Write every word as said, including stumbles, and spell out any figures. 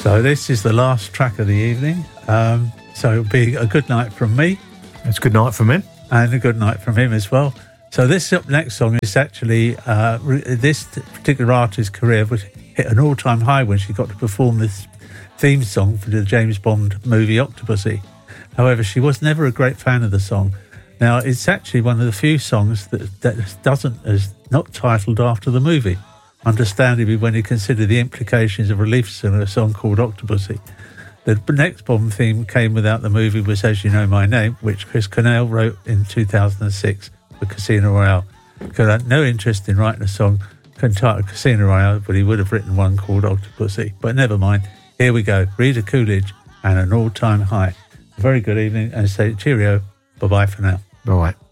So this is the last track of the evening. Um, so it'll be a good night from me. It's good night from him. And a good night from him as well. So this next song is actually, uh, this particular artist's career was hit an all-time high when she got to perform this theme song for the James Bond movie Octopussy. However, she was never a great fan of the song. Now, it's actually one of the few songs that, that doesn't, is not titled after the movie, understandably when you consider the implications of releasing a song called Octopussy. The next Bond theme came without the movie was As You Know My Name, which Chris Cornell wrote in two thousand six for Casino Royale. Because I had no interest in writing a song entitled Casino Royale, but he would have written one called Octopussy. But never mind. Here we go. Rita Coolidge and An All-Time High. A very good evening and say cheerio. Bye-bye for now. Bye-bye.